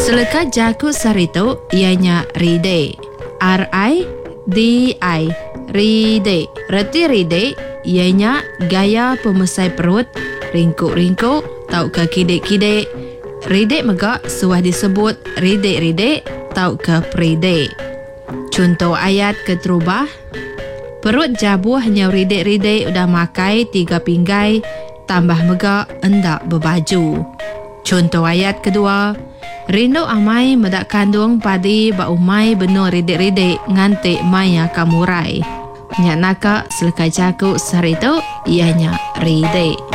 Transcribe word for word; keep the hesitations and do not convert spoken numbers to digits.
Selekat jaku sarito ianya ride. R I D I. Ride. Reti ride ianya gaya pemesai perut, ringkuk-ringkuk, tau ke kidek-kidek. Ride megak suah disebut ride-ride, tau ke peride. Contoh ayat keterubah. Perut jabuh hanya ride-ride udah makai tiga pinggai, tambah megak endak berbaju. Contoh ayat kedua. Rindu amai medak kandung padi ba umai benar ride-ride ngante maya kamurai. Nyak naka selekai jaku sarito ianya ride.